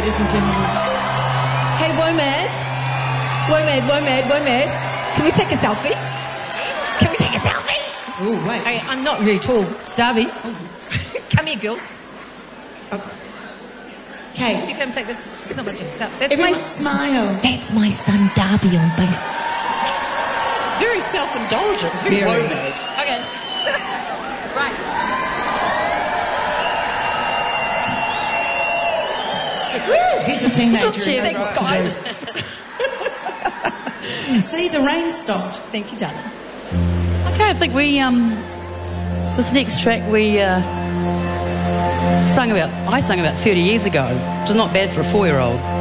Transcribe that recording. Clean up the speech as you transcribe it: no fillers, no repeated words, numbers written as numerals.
ladies and gentlemen. Hey, Womad. Can we take a selfie? Oh, wait. Hey, I'm not very tall. Darby. Come here, girls. Okay. You come take this. It's not much of a selfie. Everyone smile. That's my son, Darby, on base. Very self-indulgent. Very Womad. Okay. Right. He's a teenager. Cheers, thanks, guys. See, the rain stopped. Thank you, darling. Okay, I think we, this next track I sung about 30 years ago, which is not bad for a 4-year-old.